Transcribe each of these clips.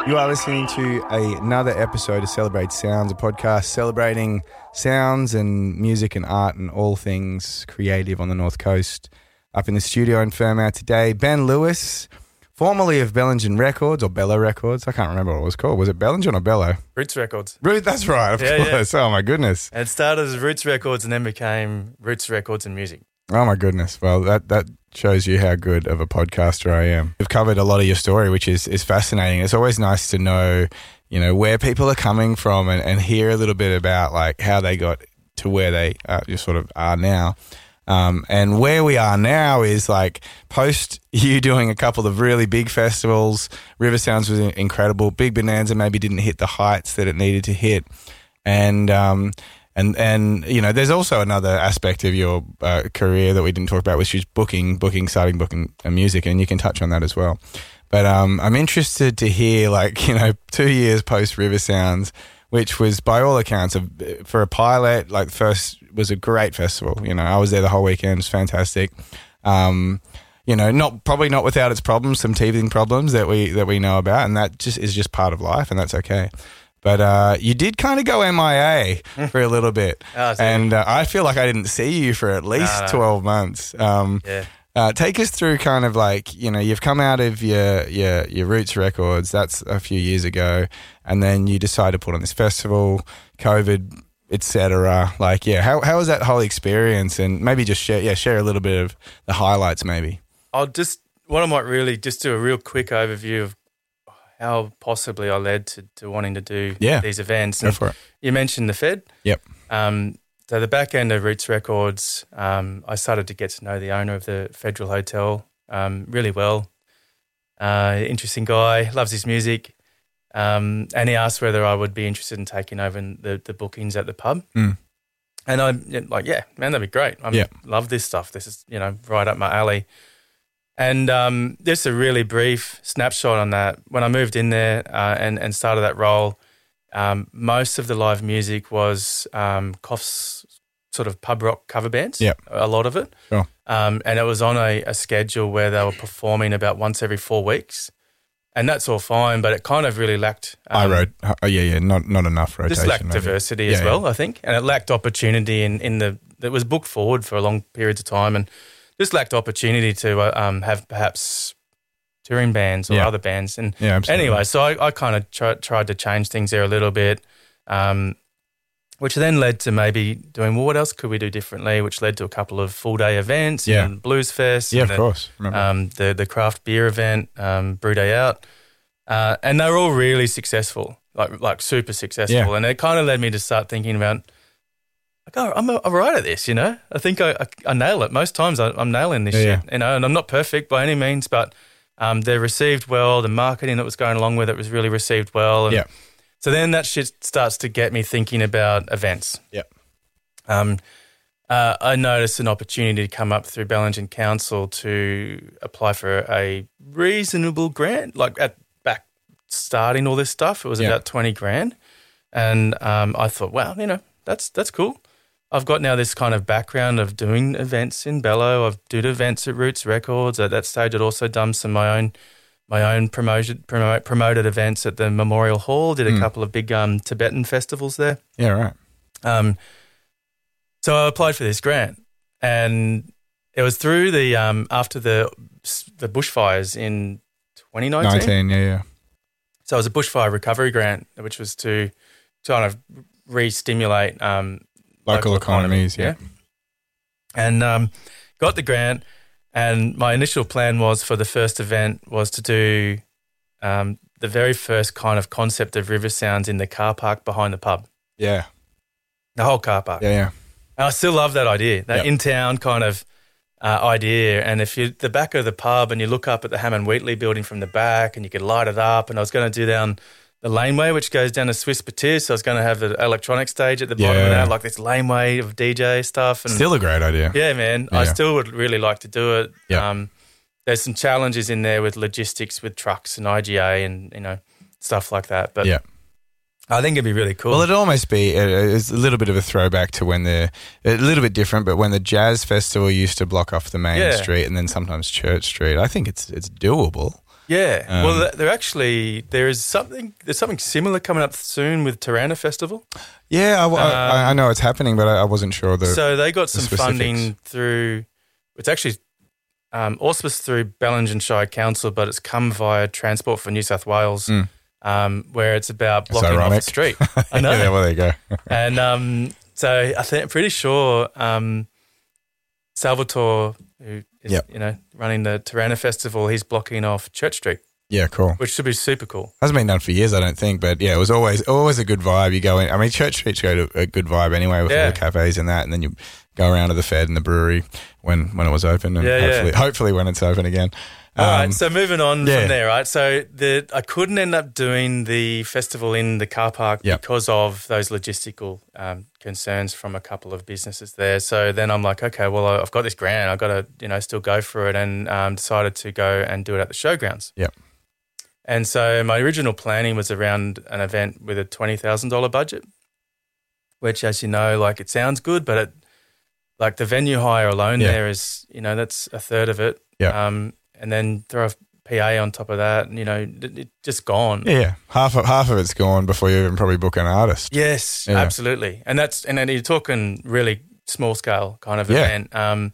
You are listening to another episode of Celebrate Sounds, a podcast celebrating sounds and music and art and all things creative on the North Coast. Up in the studio in Fairmount today, Ben Lewis, formerly of Bellingen Records or Bello Records. I can't remember what it was called. Was it Bellingen or Bello? Roots Records. That's right, of course. Yeah. Oh, my goodness. And it started as Roots Records and then became Roots Records and Music. Oh, my goodness. Well, that shows you how good of a podcaster I am. We've covered a lot of your story, which is fascinating. It's always nice to know, where people are coming from and hear a little bit about like how they got to where they just sort of are now. And where we are now is like post you doing a couple of really big festivals. River Sounds was incredible. Big Bonanza maybe didn't hit the heights that it needed to hit. And there's also another aspect of your career that we didn't talk about, which is starting booking music, and you can touch on that as well. But I'm interested to hear 2 years post River Sounds, which was by all accounts for a pilot, first was a great festival. I was there the whole weekend. It was fantastic. Probably not without its problems, some teething problems that we know about, and that is just part of life, and that's okay. But you did kind of go MIA for a little bit, and I feel like I didn't see you for at least 12 months. Take us through kind of you've come out of your Roots Records, that's a few years ago, and then you decide to put on this festival, COVID, etc. How was that whole experience? And maybe just share a little bit of the highlights maybe. I might really just do a real quick overview of how possibly I led to wanting to do these events. Go for it. You mentioned the Fed. Yep. So the back end of Roots Records, I started to get to know the owner of the Federal Hotel really well. Interesting guy, loves his music. And he asked whether I would be interested in taking over the bookings at the pub. Mm. And I'm like, yeah, man, that'd be great. I love this stuff. This is, right up my alley. And just a really brief snapshot on that. When I moved in there and started that role, most of the live music was Koff's sort of pub rock cover bands, a lot of it. Sure. And it was on a schedule where they were performing about once every 4 weeks. And that's all fine, but it kind of really lacked... not enough rotation. Just lacked diversity as well, I think. And it lacked opportunity it was booked forward for a long periods of time and just lacked opportunity to have perhaps touring bands or other bands. And anyway, so I kind of tried to change things there a little bit, which then led to maybe doing, well, what else could we do differently, which led to a couple of full-day events, and Blues Fest. Yeah, of course. Remember. The craft beer event, Brew Day Out. And they were all really successful, like super successful. Yeah. And it kind of led me to start thinking about, I'm all right at this, I think I nail it. Most times I'm nailing this shit, and I'm not perfect by any means, but they're received well. The marketing that was going along with it was really received well. And so then that shit starts to get me thinking about events. Yep. I noticed an opportunity to come up through Bellingen Council to apply for a reasonable grant, back starting all this stuff. It was about 20 grand. And I thought, wow, that's cool. I've got now this kind of background of doing events in Bello. I've did events at Roots Records. At that stage, I'd also done some my own promoted events at the Memorial Hall. Did a couple of big Tibetan festivals there. Yeah, right. So I applied for this grant, and it was through the after the bushfires in 2019. So it was a bushfire recovery grant, which was to kind of re-stimulate local economies. Yeah. And got the grant, and my initial plan was for the first event was to do the very first kind of concept of River Sounds in the car park behind the pub. Yeah. The whole car park. Yeah. And I still love that idea, that in-town kind of idea. And if you're at the back of the pub and you look up at the Hammond Wheatley building from the back and you could light it up, and I was going to do down the laneway, which goes down to Swiss Batis. So I was going to have the electronic stage at the bottom of that, like this laneway of DJ stuff. And still a great idea. Yeah, man. I still would really like to do it. Yeah. There's some challenges in there with logistics with trucks and IGA and, stuff like that. But I think it'd be really cool. Well, it'd almost be it's a little bit of a throwback to when a little bit different, but when the Jazz Festival used to block off the main street and then sometimes Church Street. I think it's doable. Yeah. Well, there's something similar coming up soon with Tirana Festival. Yeah, I know it's happening, but I wasn't sure. So they got some specifics. funding through, it's actually auspiced through Bellingen Shire Council, but it's come via Transport for New South Wales, where it's about blocking off the street. I know. Yeah, well, there you go. And so I'm pretty sure Salvatore, who is running the Tirana Festival, he's blocking off Church Street. Yeah, cool. Which should be super cool. Hasn't been done for years, I don't think, but yeah, it was always a good vibe. You go in. I mean, Church Street's got a good vibe anyway with all the cafes and that, and then you go around to the Fed and the brewery when it was open, and hopefully when it's open again. All right, so moving on from there, right? So I couldn't end up doing the festival in the car park because of those logistical concerns from a couple of businesses there. So then I'm like, okay, well, I've got this grant. I've got to, still go for it, and decided to go and do it at the showgrounds. Yep. And so my original planning was around an event with a $20,000 budget, which, as you know, like it sounds good, but like the venue hire alone there is, that's a third of it. Yeah. And then throw a PA on top of that, it's just gone. Yeah, half of it's gone before you even probably book an artist. Yes, absolutely. And then you're talking really small scale kind of event. And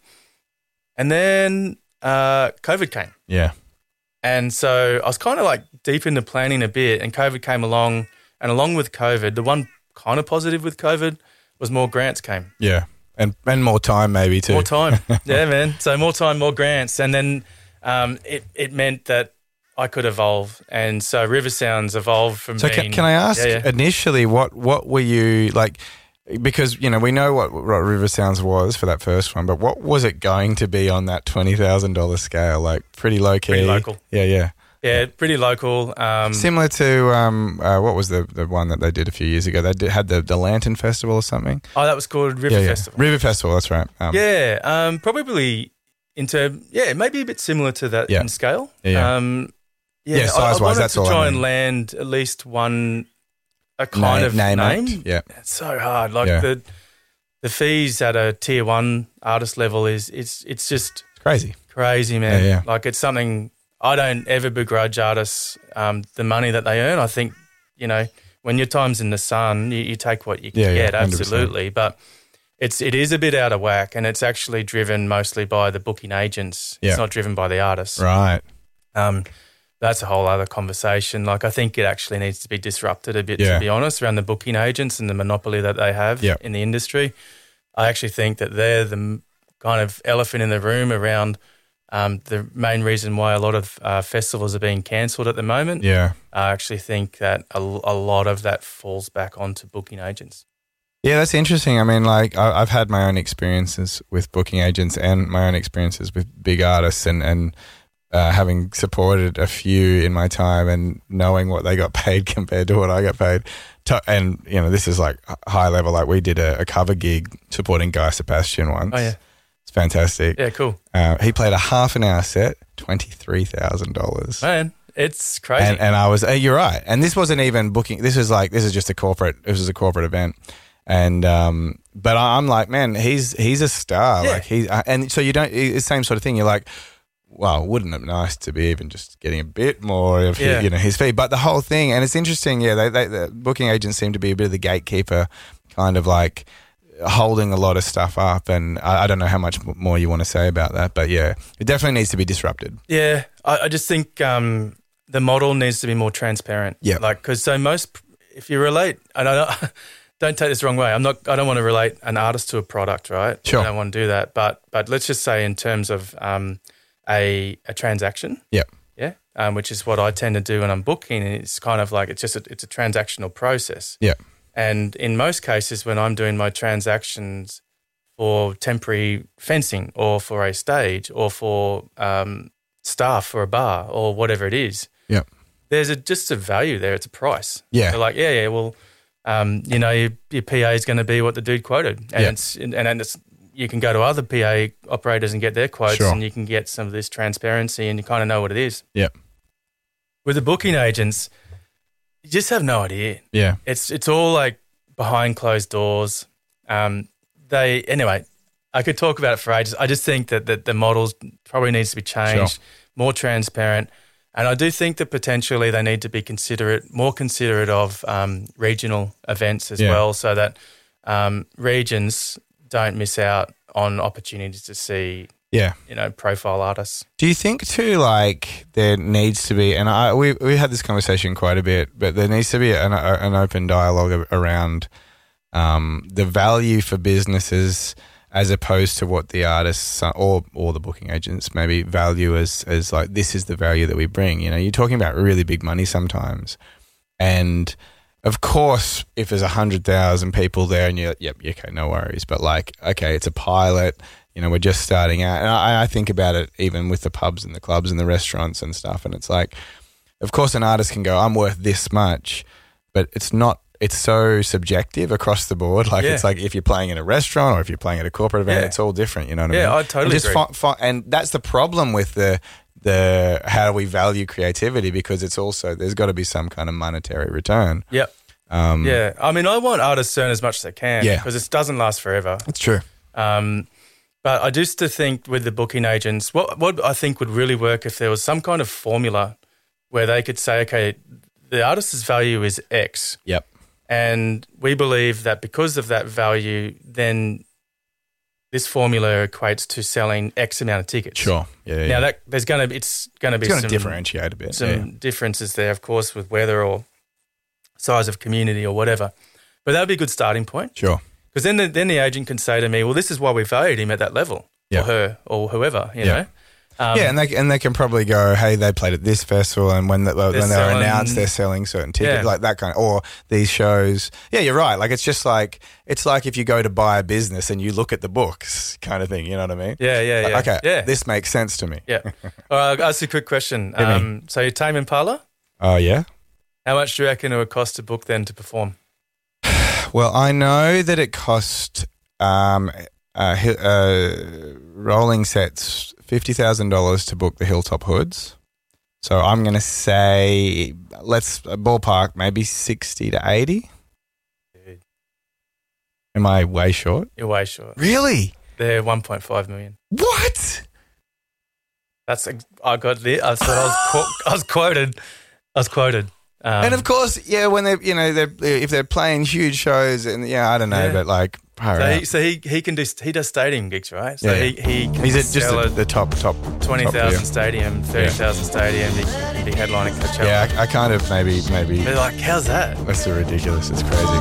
then COVID came. Yeah. And so I was kind of like deep into planning a bit, and COVID came along. And along with COVID, the one kind of positive with COVID was more grants came. Yeah, and more time maybe too. More time, yeah, man. So more time, more grants, and then it meant that I could evolve, and so River Sounds evolved from. So can I ask initially what were you like? Because we know what River Sounds was for that first one, but what was it going to be on that $20,000 scale? Like pretty low key, pretty local. Yeah, pretty local. Similar to what was the one that they did a few years ago? They had the Lantern Festival or something. Oh, that was called River Festival. River Festival, that's right. Probably maybe a bit similar to that in scale. Size-wise, that's all I mean. I wanted to try and land at least a kind of name. Yeah, it's so hard. Like the fees at a tier 1 artist level it's just crazy, man. Yeah. Like it's something I don't ever begrudge artists the money that they earn. I think when your time's in the sun, you take what you can get, absolutely. But it is a bit out of whack, and it's actually driven mostly by the booking agents. It's not driven by the artists, right? That's a whole other conversation. Like I think it actually needs to be disrupted a bit, to be honest, around the booking agents and the monopoly that they have in the industry. I actually think that they're the kind of elephant in the room around the main reason why a lot of festivals are being cancelled at the moment. Yeah. I actually think that a lot of that falls back onto booking agents. Yeah, that's interesting. I mean, like I've had my own experiences with booking agents and my own experiences with big artists and having supported a few in my time and knowing what they got paid compared to what I got paid. And, this is like high level. Like we did a cover gig supporting Guy Sebastian once. Oh, yeah. It's fantastic. Yeah, cool. He played a half an hour set, $23,000. Man, it's crazy. And I was, you're right. And this wasn't even booking. This was just a corporate event. And, but I'm like, man, he's a star. Yeah. Like and so you don't, it's the same sort of thing. You're like, well, wouldn't it be nice to be even just getting a bit more of his fee? But the whole thing, and it's interesting, the booking agents seem to be a bit of the gatekeeper, kind of like holding a lot of stuff up. And I don't know how much more you want to say about that, but it definitely needs to be disrupted. Yeah, I just think the model needs to be more transparent. Yeah, like because if you relate, and don't take this the wrong way. I don't want to relate an artist to a product, right? Sure. I don't want to do that. But let's just say in terms of a transaction. Yep. Yeah. Which is what I tend to do when I'm booking. And it's kind of like it's a transactional process. Yeah. And in most cases, when I'm doing my transactions for temporary fencing or for a stage or for staff for a bar or whatever it is, there's just a value there. It's a price. Yeah. They're like, well, your PA is going to be what the dude quoted, and it's you can go to other PA operators and get their quotes, and you can get some of this transparency, and you kind of know what it is. Yeah. With the booking agents, you just have no idea. Yeah. It's all like behind closed doors. Anyway, I could talk about it for ages. I just think that the models probably needs to be changed, more transparent. And I do think that potentially they need to be more considerate of regional events as well, so that regions don't miss out on opportunities to see, profile artists. Do you think too, like there needs to be, and we had this conversation quite a bit, but there needs to be an open dialogue around the value for businesses as opposed to what the artists or the booking agents maybe value as like, this is the value that we bring. You know, you're talking about really big money sometimes. And of course, if there's 100,000 people there and you're like, yep, okay, no worries. But like, okay, it's a pilot, you know, we're just starting out. And I think about it even with the pubs and the clubs and the restaurants and stuff. And it's like, of course, an artist can go, I'm worth this much, but it's not. It's so subjective across the board. Like it's like if you're playing in a restaurant or if you're playing at a corporate event, it's all different. You know what I mean? Yeah, I totally agree. And that's the problem with the how do we value creativity, because it's also, there's got to be some kind of monetary return. Yep. I mean, I want artists to earn as much as they can because it doesn't last forever. It's true. But I just to think with the booking agents, what I think would really work if there was some kind of formula where they could say, okay, the artist's value is X. Yep. And we believe that because of that value, then this formula equates to selling X amount of tickets. Sure. Yeah. Now it's going to differentiate a bit. Some differences there, of course, with weather or size of community or whatever. But that would be a good starting point. Sure. Because then the agent can say to me, well, this is why we valued him at that level, or her, or whoever, you know. And they can probably go, hey, they played at this festival, and when they were announced, they're selling certain tickets, like that kind of, or these shows. Yeah, you're right. Like it's like if you go to buy a business and you look at the books, kind of thing. You know what I mean? Yeah. Like, okay, this makes sense to me. Yeah. All right, I'll ask you a quick question. So you're Tame Impala? Oh yeah. How much do you reckon it would cost to book then to perform? Well, I know that it cost rolling sets $50,000 to book the Hilltop Hoods. So I'm going to say, let's ballpark, maybe 60 to 80. Dude. Am I way short? You're way short. Really? They're 1.5 million. What? I was quoted. And of course, when if they're playing huge shows, and I don't know, but like, so he does stadium gigs, right? So he's at just the top 20,000 stadium, 30,000 stadium. He can be headlining Coachella. Yeah, I kind of maybe. They're like, how's that? That's so ridiculous. It's crazy.